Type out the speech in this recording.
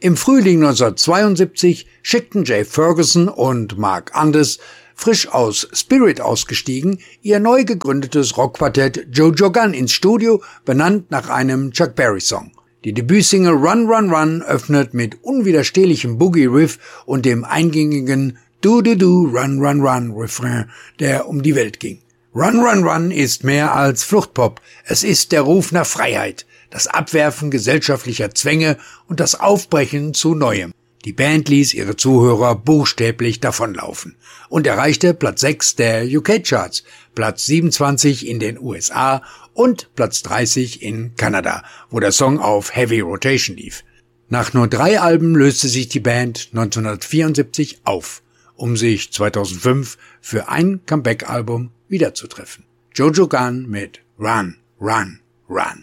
Im Frühling 1972 schickten Jay Ferguson und Mark Andes, frisch aus Spirit ausgestiegen, ihr neu gegründetes Rockquartett Jojo Gunn ins Studio, benannt nach einem Chuck Berry-Song. Die Debütsingle Run Run Run öffnet mit unwiderstehlichem Boogie-Riff und dem eingängigen Du-Du-Du Run Run Run Refrain, der um die Welt ging. Run Run Run ist mehr als Fluchtpop. Es ist der Ruf nach Freiheit, das Abwerfen gesellschaftlicher Zwänge und das Aufbrechen zu Neuem. Die Band ließ ihre Zuhörer buchstäblich davonlaufen und erreichte Platz 6 der UK-Charts, Platz 27 in den USA und Platz 30 in Kanada, wo der Song auf Heavy Rotation lief. Nach nur 3 Alben löste sich die Band 1974 auf, um sich 2005 für ein Comeback-Album wiederzutreffen. Jojo Gunn mit Run, Run, Run.